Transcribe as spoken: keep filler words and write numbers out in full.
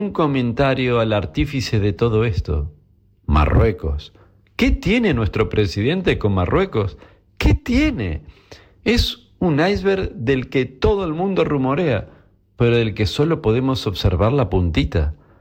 Un comentario al artífice de todo esto: Marruecos. ¿Qué tiene nuestro presidente con Marruecos? ¿Qué tiene? Es un iceberg del que todo el mundo rumorea, pero del que solo podemos observar la puntita.